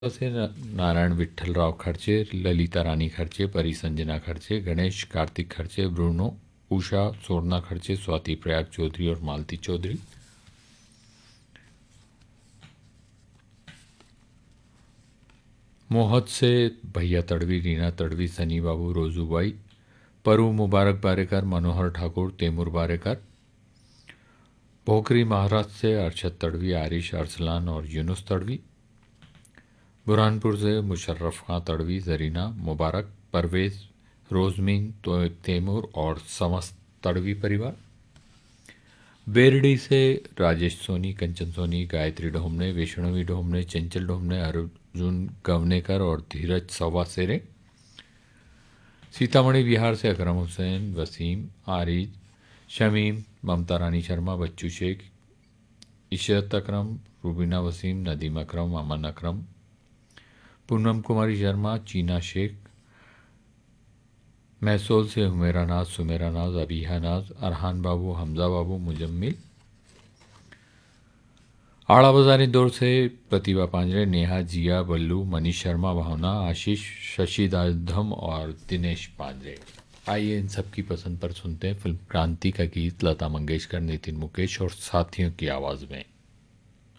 से नारायण विठ्ठलराव खर्चे, ललिता रानी खर्चे, परी संजना खर्चे, गणेश कार्तिक खर्चे, ब्रूनो, उषा सोरना खर्चे, स्वाति प्रयाग चौधरी और मालती चौधरी। मोहत से भैया तड़वी, रीना तड़वी, सनी बाबू, रोजूबाई, परू मुबारक बारेकर, मनोहर ठाकुर, तैमूर बारेकर। पोखरी महाराष्ट्र से अरशद तड़वी, आरिश अरसलान और यूनुस तड़वी। बुरहानपुर से मुशर्रफ खां तड़वी, जरीना मुबारक, परवेज, रोजमीन तैमूर और समस्त तड़वी परिवार। बेरडी से राजेश सोनी, कंचन सोनी, गायत्री ढोमने, वैष्णवी ढोमने, चंचल ढोमने, अर्जुन गवनेकर और धीरज सवासेरे। सीतामढ़ी बिहार से अकरम हुसैन, वसीम, आरिज, शमीम, ममता रानी शर्मा, बच्चू शेख, इशरत अकरम, रूबीना वसीम, नदीम अकरम, अमन अकरम, पूनम कुमारी शर्मा, चीना शेख। महसूल से हुमेरा नाज, सुमेरा नाज, अबीहा नाज, अरहान बाबू, हमजा बाबू, मुजम्मिल। आड़ा बाजारी दौर से प्रतिभा पांजरे, नेहा, जिया, बल्लू, मनीष शर्मा, भावना, आशीष, शशि दाधम और दिनेश पांजरे। आइए इन सब की पसंद पर सुनते हैं फिल्म क्रांति का गीत लता मंगेशकर, नितिन मुकेश और साथियों की आवाज़ में।